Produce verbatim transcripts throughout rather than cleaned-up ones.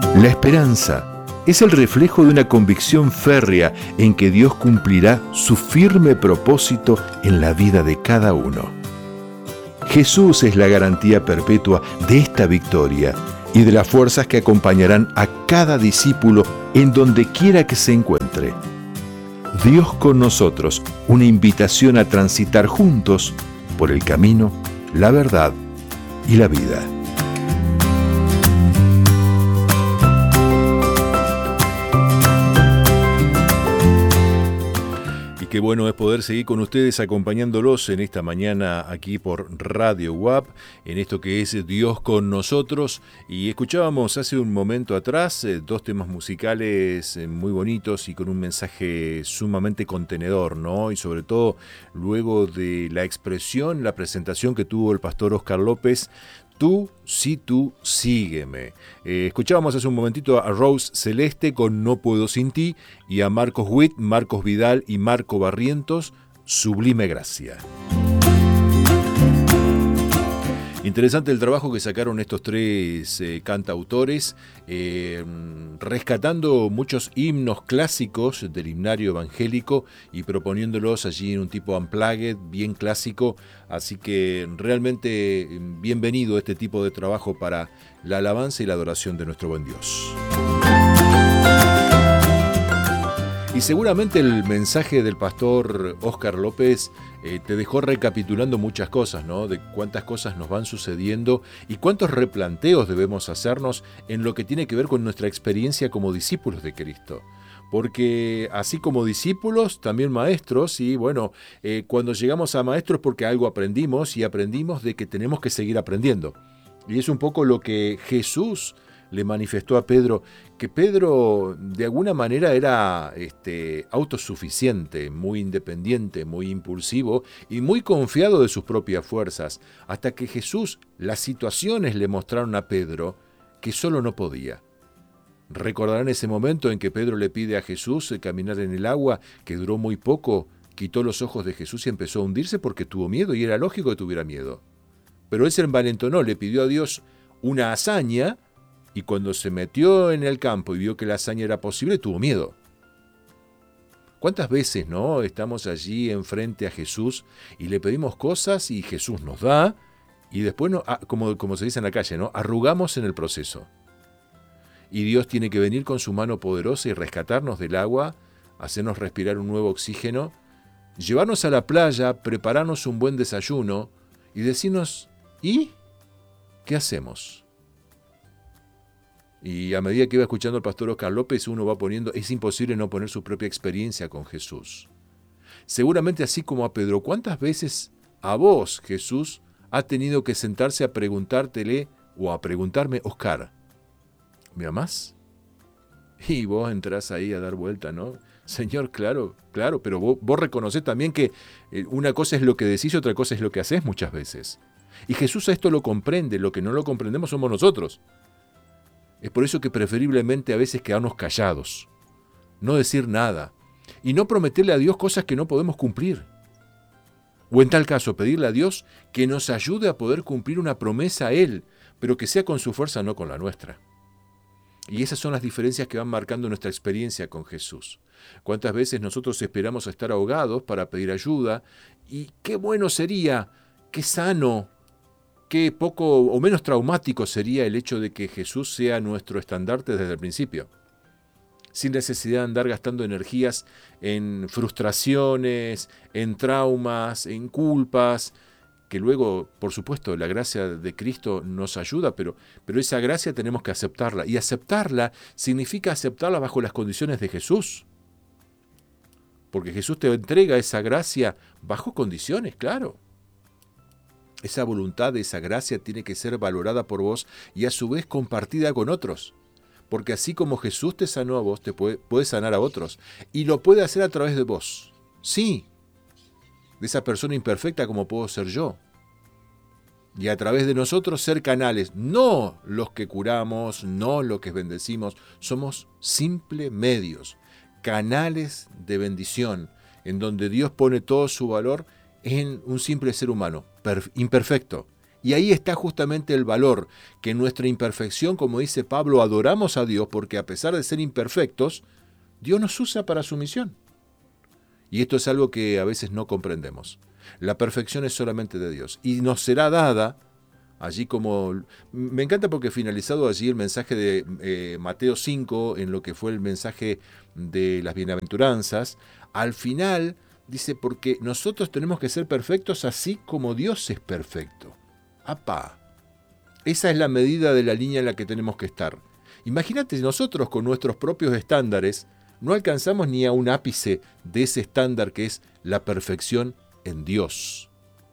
La esperanza es el reflejo de una convicción férrea en que Dios cumplirá su firme propósito en la vida de cada uno. Jesús es la garantía perpetua de esta victoria y de las fuerzas que acompañarán a cada discípulo en donde quiera que se encuentre. Dios con nosotros, una invitación a transitar juntos por el camino, la verdad y la vida. Qué bueno es poder seguir con ustedes acompañándolos en esta mañana aquí por Radio U A P, en esto que es Dios con nosotros. Y escuchábamos hace un momento atrás eh, dos temas musicales eh, muy bonitos y con un mensaje sumamente contenedor, ¿no? Y sobre todo luego de la expresión, la presentación que tuvo el pastor Óscar López, Tú, sí, tú, sígueme. Eh, escuchábamos hace un momentito a Rose Celeste con No Puedo Sin Ti y a Marcos Witt, Marcos Vidal y Marco Barrientos, Sublime Gracia. Interesante el trabajo que sacaron estos tres eh, cantautores, eh, rescatando muchos himnos clásicos del himnario evangélico y proponiéndolos allí en un tipo unplugged, bien clásico. Así que realmente bienvenido este tipo de trabajo para la alabanza y la adoración de nuestro buen Dios. Y seguramente el mensaje del pastor Óscar López eh, te dejó recapitulando muchas cosas, ¿no? De cuántas cosas nos van sucediendo y cuántos replanteos debemos hacernos en lo que tiene que ver con nuestra experiencia como discípulos de Cristo. Porque así como discípulos, también maestros, y bueno, eh, cuando llegamos a maestros porque algo aprendimos y aprendimos de que tenemos que seguir aprendiendo. Y es un poco lo que Jesús le manifestó a Pedro, que Pedro de alguna manera era este, autosuficiente, muy independiente, muy impulsivo y muy confiado de sus propias fuerzas, hasta que Jesús, las situaciones le mostraron a Pedro que solo no podía. Recordarán ese momento en que Pedro le pide a Jesús caminar en el agua, que duró muy poco, quitó los ojos de Jesús y empezó a hundirse porque tuvo miedo, y era lógico que tuviera miedo. Pero él se envalentonó, le pidió a Dios una hazaña, y cuando se metió en el campo y vio que la hazaña era posible, tuvo miedo. ¿Cuántas veces, no, estamos allí enfrente a Jesús y le pedimos cosas y Jesús nos da, y después, no, como, como se dice en la calle, ¿no?, arrugamos en el proceso? Y Dios tiene que venir con su mano poderosa y rescatarnos del agua, hacernos respirar un nuevo oxígeno, llevarnos a la playa, prepararnos un buen desayuno y decirnos, ¿y qué hacemos? Y a medida que iba escuchando al pastor Óscar López, uno va poniendo, es imposible no poner su propia experiencia con Jesús. Seguramente así como a Pedro, ¿cuántas veces a vos, Jesús, ha tenido que sentarse a preguntártele o a preguntarme, Óscar, ¿me amás? Y vos entrás ahí a dar vuelta, ¿no? Señor, claro, claro, pero vos, vos reconocés también que una cosa es lo que decís y otra cosa es lo que hacés muchas veces. Y Jesús esto lo comprende, lo que no lo comprendemos somos nosotros. Es por eso que preferiblemente a veces quedarnos callados, no decir nada, y no prometerle a Dios cosas que no podemos cumplir. O en tal caso, pedirle a Dios que nos ayude a poder cumplir una promesa a Él, pero que sea con su fuerza, no con la nuestra. Y esas son las diferencias que van marcando nuestra experiencia con Jesús. ¿Cuántas veces nosotros esperamos estar ahogados para pedir ayuda? Y qué bueno sería, qué sano, qué poco o menos traumático sería el hecho de que Jesús sea nuestro estandarte desde el principio, sin necesidad de andar gastando energías en frustraciones, en traumas, en culpas, que luego, por supuesto, la gracia de Cristo nos ayuda, pero, pero esa gracia tenemos que aceptarla, y aceptarla significa aceptarla bajo las condiciones de Jesús, porque Jesús te entrega esa gracia bajo condiciones, claro. Esa voluntad, esa gracia tiene que ser valorada por vos y a su vez compartida con otros. Porque así como Jesús te sanó a vos, te puede, puede sanar a otros. Y lo puede hacer a través de vos. Sí, de esa persona imperfecta como puedo ser yo. Y a través de nosotros ser canales, no los que curamos, no los que bendecimos. Somos simples medios, canales de bendición, en donde Dios pone todo su valor en un simple ser humano, imperfecto, Y ahí está justamente el valor, que en nuestra imperfección, como dice Pablo, adoramos a Dios porque a pesar de ser imperfectos, Dios nos usa para su misión. Y esto es algo que a veces no comprendemos. La perfección es solamente de Dios y nos será dada. Allí como, me encanta porque finalizado allí el mensaje de eh, Mateo cinco, en lo que fue el mensaje de las bienaventuranzas, al final dice, porque nosotros tenemos que ser perfectos así como Dios es perfecto. ¡Apá! Esa es la medida de la línea en la que tenemos que estar. Imagínate, nosotros con nuestros propios estándares no alcanzamos ni a un ápice de ese estándar que es la perfección en Dios.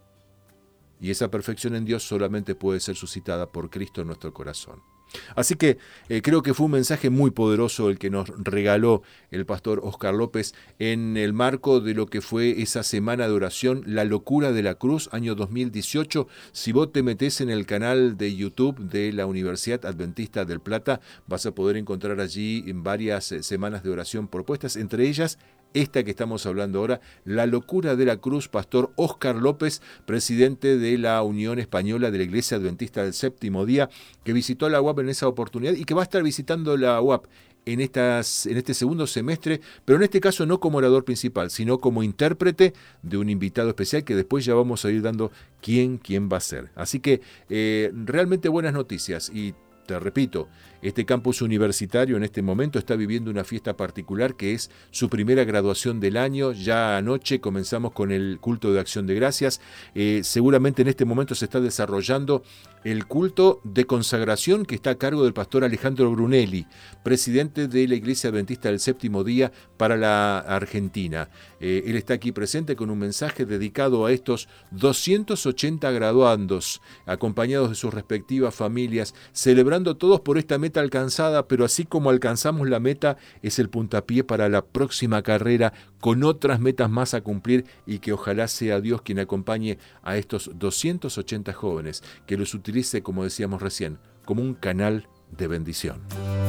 Y esa perfección en Dios solamente puede ser suscitada por Cristo en nuestro corazón. Así que eh, creo que fue un mensaje muy poderoso el que nos regaló el pastor Óscar López en el marco de lo que fue esa semana de oración, La Locura de la Cruz, año dos mil dieciocho. Si vos te metés en el canal de YouTube de la Universidad Adventista del Plata, vas a poder encontrar allí varias eh, semanas de oración propuestas, entre ellas esta que estamos hablando ahora, La Locura de la Cruz, pastor Óscar López, presidente de la Unión Española de la Iglesia Adventista del Séptimo Día, que visitó la U A P en esa oportunidad y que va a estar visitando la U A P en, estas, en este segundo semestre, pero en este caso no como orador principal, sino como intérprete de un invitado especial que después ya vamos a ir dando quién, quién va a ser. Así que eh, realmente buenas noticias y te repito, este campus universitario en este momento está viviendo una fiesta particular que es su primera graduación del año. Ya anoche comenzamos con el culto de acción de gracias. Eh, seguramente en este momento se está desarrollando el culto de consagración que está a cargo del pastor Alejandro Brunelli, presidente de la Iglesia Adventista del Séptimo Día para la Argentina. Eh, él está aquí presente con un mensaje dedicado a estos doscientos ochenta graduandos, acompañados de sus respectivas familias, celebrando todos por esta meta alcanzada, pero así como alcanzamos la meta, es el puntapié para la próxima carrera, con otras metas más a cumplir, y que ojalá sea Dios quien acompañe a estos doscientos ochenta jóvenes, que los utilice, como decíamos recién, como un canal de bendición.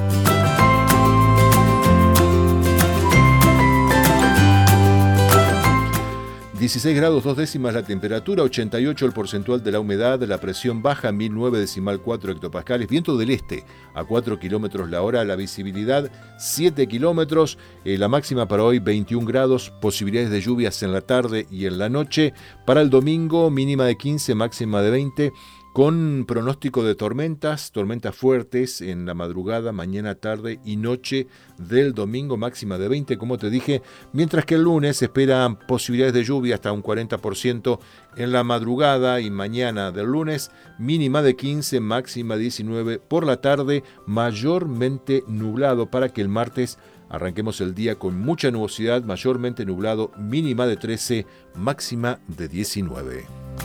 dieciséis grados dos décimas la temperatura, ochenta y ocho el porcentual de la humedad, la presión baja, mil nueve decimal cuatro hectopascales, viento del este a cuatro kilómetros la hora, la visibilidad siete kilómetros, eh, la máxima para hoy veintiún grados, posibilidades de lluvias en la tarde y en la noche. Para el domingo, mínima de quince, máxima de veinte, con pronóstico de tormentas, tormentas fuertes en la madrugada, mañana, tarde y noche del domingo, máxima de veinte, como te dije, mientras que el lunes se esperan posibilidades de lluvia hasta un cuarenta por ciento en la madrugada y mañana del lunes, mínima de quince, máxima diecinueve, por la tarde mayormente nublado, para que el martes arranquemos el día con mucha nubosidad, mayormente nublado, mínima de trece, máxima de diecinueve.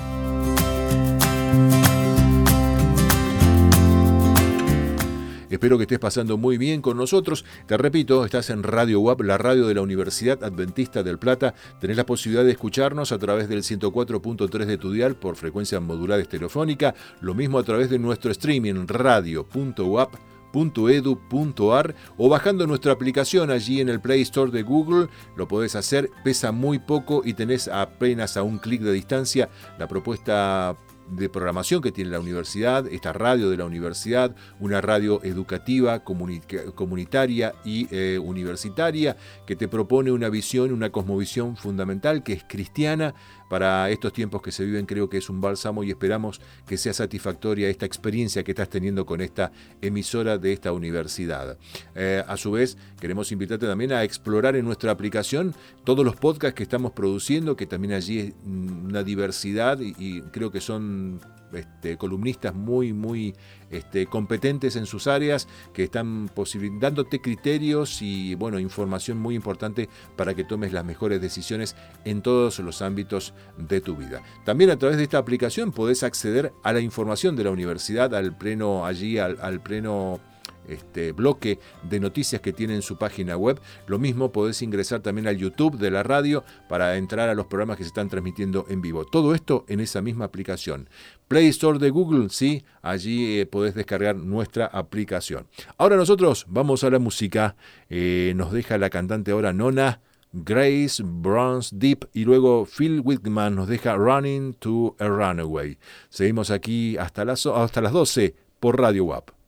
Espero que estés pasando muy bien con nosotros. Te repito, estás en Radio U A P, la radio de la Universidad Adventista del Plata. Tenés la posibilidad de escucharnos a través del ciento cuatro punto tres de tu dial por frecuencia modulada estereofónica. Lo mismo a través de nuestro streaming radio punto u a p punto e d u punto a r o bajando nuestra aplicación allí en el Play Store de Google. Lo podés hacer, pesa muy poco y tenés apenas a un clic de distancia la propuesta de programación que tiene la universidad, esta radio de la universidad, una radio educativa, comunica- comunitaria y eh, universitaria, que te propone una visión, una cosmovisión fundamental que es cristiana. Para estos tiempos que se viven, creo que es un bálsamo y esperamos que sea satisfactoria esta experiencia que estás teniendo con esta emisora de esta universidad. Eh, a su vez, queremos invitarte también a explorar en nuestra aplicación todos los podcasts que estamos produciendo, que también allí es una diversidad y, y creo que son Este, columnistas muy, muy este, competentes en sus áreas, que están posibil- dándote criterios y bueno, información muy importante para que tomes las mejores decisiones en todos los ámbitos de tu vida. También a través de esta aplicación podés acceder a la información de la universidad, al pleno, allí al, al pleno Este bloque de noticias que tiene en su página web. Lo mismo podés ingresar también al YouTube de la radio para entrar a los programas que se están transmitiendo en vivo. Todo esto en esa misma aplicación. Play Store de Google, sí, allí eh, podés descargar nuestra aplicación. Ahora nosotros vamos a la música. Eh, nos deja la cantante ahora Nona Grace, Bronze Deep y luego Phil Whitman nos deja Running to a Runaway. Seguimos aquí hasta las, hasta las doce por Radio W A P.